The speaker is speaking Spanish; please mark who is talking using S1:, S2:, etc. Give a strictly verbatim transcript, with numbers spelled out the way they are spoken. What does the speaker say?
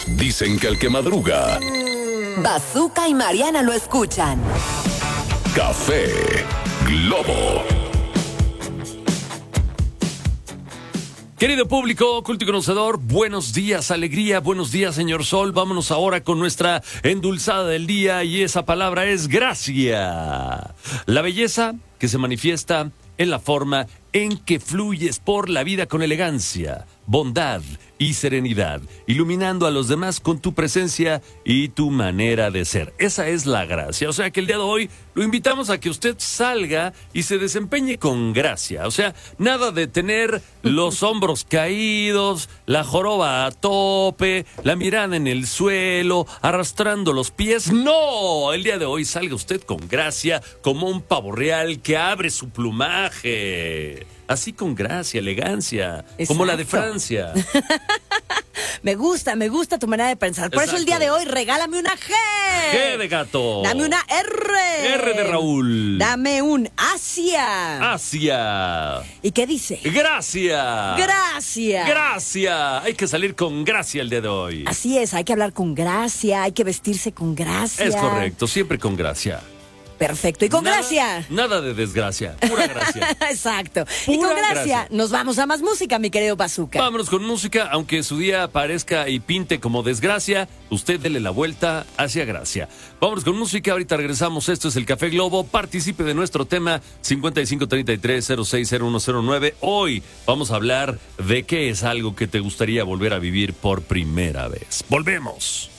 S1: Dicen que el que madruga...
S2: Bazooka y Mariana lo escuchan.
S1: Café Globo.
S3: Querido público, culto y conocedor, buenos días, alegría, buenos días, señor Sol. Vámonos ahora con nuestra endulzada del día y esa palabra es gracia. La belleza que se manifiesta en la forma en que fluyes por la vida con elegancia, bondad y serenidad, iluminando a los demás con tu presencia y tu manera de ser. Esa es la gracia. O sea que el día de hoy lo invitamos a que usted salga y se desempeñe con gracia. O sea, nada de tener los hombros caídos, la joroba a tope, la mirada en el suelo, arrastrando los pies. ¡No! El día de hoy salga usted con gracia, como un pavo real que abre su plumaje. Así con gracia, elegancia,
S4: Exacto.
S3: Como la de Francia.
S4: Me gusta, me gusta tu manera de pensar. Por
S3: Exacto.
S4: eso el día de hoy, regálame una G.
S3: G de gato.
S4: Dame una R.
S3: R de Raúl.
S4: Dame un Asia.
S3: Asia.
S4: ¿Y qué dice?
S3: Gracia.
S4: Gracia.
S3: Gracia. Hay que salir con gracia el día de hoy.
S4: Así es, hay que hablar con gracia, hay que vestirse con gracia.
S3: Es correcto, siempre con gracia.
S4: Perfecto, y con
S3: Nada-
S4: gracia.
S3: Nada de desgracia, pura gracia.
S4: Exacto. y
S3: Pura
S4: con gracia,
S3: gracia.
S4: nos vamos a más música, mi querido Bazooka.
S3: Vámonos con música, aunque su día parezca y pinte como desgracia, usted dele la vuelta hacia gracia. Vámonos con música, ahorita regresamos, esto es el Café Globo, participe de nuestro tema cincuenta y cinco treinta y tres cero seis cero uno cero nueve. Hoy vamos a hablar de qué es algo que te gustaría volver a vivir por primera vez. Volvemos.